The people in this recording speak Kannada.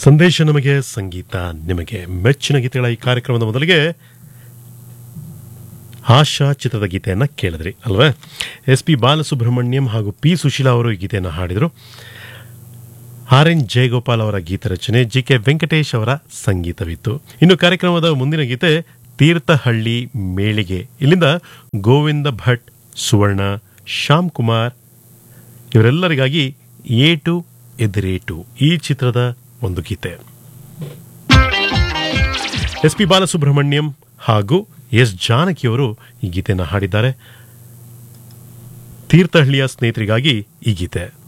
ಸಂದೇಶ ನಮಗೆ, ಸಂಗೀತ ನಿಮಗೆ. ಮೆಚ್ಚಿನ ಗೀತೆಗಳ ಈ ಕಾರ್ಯಕ್ರಮದ ಮೊದಲಿಗೆ ಆಶಾ ಚಿತ್ರದ ಗೀತೆಯನ್ನು ಕೇಳಿದ್ರಿ ಅಲ್ವೇ? SP ಬಾಲಸುಬ್ರಹ್ಮಣ್ಯಂ ಹಾಗೂ P ಸುಶೀಲಾ ಅವರು ಈ ಗೀತೆಯನ್ನು ಹಾಡಿದರು. RN ಜಯಗೋಪಾಲ್ ಅವರ ಗೀತ ರಚನೆ, GK ವೆಂಕಟೇಶ್ ಅವರ ಸಂಗೀತವಿತ್ತು. ಇನ್ನು ಕಾರ್ಯಕ್ರಮದ ಮುಂದಿನ ಗೀತೆ ತೀರ್ಥಹಳ್ಳಿ ಮೇಳಿಗೆ. ಇಲ್ಲಿಂದ ಗೋವಿಂದ ಭಟ್, ಸುವರ್ಣ, ಶ್ಯಾಮ್ ಕುಮಾರ್ ಇವರೆಲ್ಲರಿಗಾಗಿ ಏಟು ಎದುರೇಟು ಈ ಚಿತ್ರದ ಒಂದು ಗೀತೆ. SP ಬಾಲಸುಬ್ರಹ್ಮಣ್ಯಂ ಹಾಗೂ S ಜಾನಕಿಯವರು ಈ ಗೀತೆಯನ್ನು ಹಾಡಿದ್ದಾರೆ. ತೀರ್ಥಹಳ್ಳಿಯ ಸ್ನೇಹಿತರಿಗಾಗಿ ಈ ಗೀತೆ.